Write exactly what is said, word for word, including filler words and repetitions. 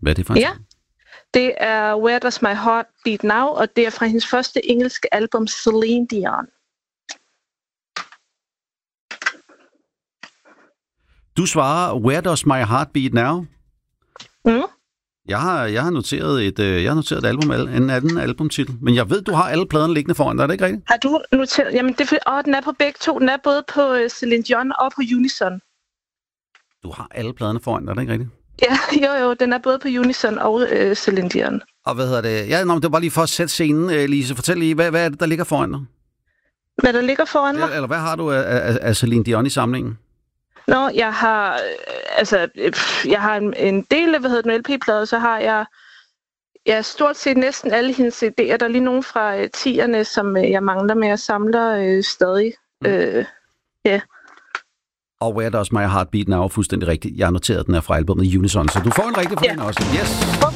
Hvad er det for en Ja, det er Where Does My Heart Beat Now, og det er fra hendes første engelske album, Celine Dion. Du svarer, Where Does My Heart Beat Now? Mm. Jeg har, jeg har noteret et, øh, jeg har noteret et album, en anden albumtitel, men jeg ved, du har alle pladerne liggende foran dig, er det ikke rigtigt? Har du noteret? Jamen, det er, åh, den er på begge to. Den er både på uh, Celine Dion og på Unison. Du har alle pladerne foran dig, er det ikke rigtigt? Ja, jo, jo, den er både på Unison og uh, Celine Dion. Og hvad hedder det? Ja, nå, det var bare lige for at sætte scenen, Lise. Fortæl lige, hvad, hvad er det, der ligger foran dig? Hvad der ligger foran mig? Ja, eller hvad har du af, af, af Celine Dion i samlingen? Nå, jeg har, altså, jeg har en, en del af, hvad hedder den, L P-plade, så har jeg, ja, stort set næsten alle hendes C D'er. Der er lige nogle fra øh, tierne, som øh, jeg mangler, men jeg samler øh, stadig. Mm. Øh, ja. Og Where Does My Heart Beat Now, fuldstændig rigtigt. Jeg har noteret, den er fra albumet Unison, så du får en rigtig for ja. den også. Yes!